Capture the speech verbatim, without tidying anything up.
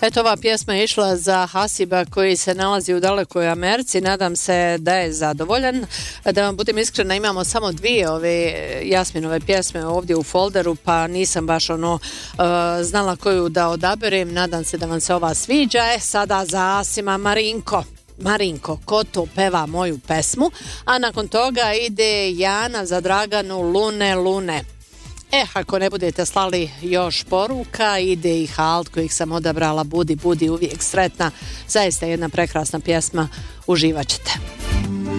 Eto, ova pjesma je išla za Hasiba koji se nalazi u dalekoj Americi. Nadam se da je zadovoljan. Da vam budem iskrena, imamo samo dvije ove Jasminove pjesme ovdje u folderu, pa nisam baš ono uh, znala koju da odaberem. Nadam se da vam se ova sviđa. E, sada za Asima Marinko. Marinko, ko to peva moju pesmu? A nakon toga ide Jana za Draganu Lune, Lune. E, ako ne budete slali još poruka, ide i Halt kojih sam odabrala, Budi, budi uvijek sretna. Zaista jedna prekrasna pjesma, uživat ćete.